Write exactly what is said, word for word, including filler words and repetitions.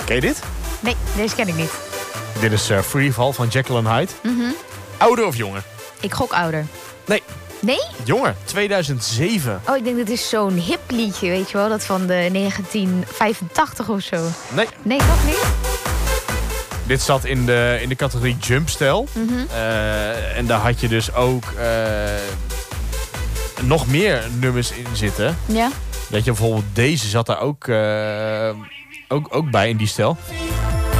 Ken je dit? Nee, deze ken ik niet. Dit is uh, Freefall van Jekyll and Hyde. Mm-hmm. Ouder of jonger? Ik gok ouder. Nee. Nee? Jonger, tweeduizend zeven. Oh, ik denk dat is zo'n hip liedje, weet je wel? Dat van de negentien vijfentachtig of zo. Nee. Nee, toch niet? Dit zat in de, in de categorie jumpstijl. Mm-hmm. Uh, en daar had je dus ook uh, nog meer nummers in zitten. Ja. Weet je, bijvoorbeeld deze zat daar ook, uh, ook, ook bij in die stijl.